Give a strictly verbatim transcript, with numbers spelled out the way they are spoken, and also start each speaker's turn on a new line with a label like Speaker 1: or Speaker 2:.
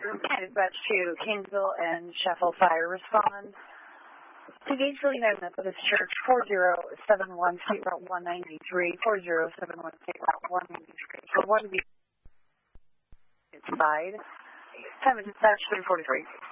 Speaker 1: And dispatch to Kingsville and Sheffield Fire respond. To Gainesville United Methodist Church, four zero seven one State Route one ninety-three, four zero seven one State Route one ninety-three. For one of the side. Time of dispatch, three forty-three.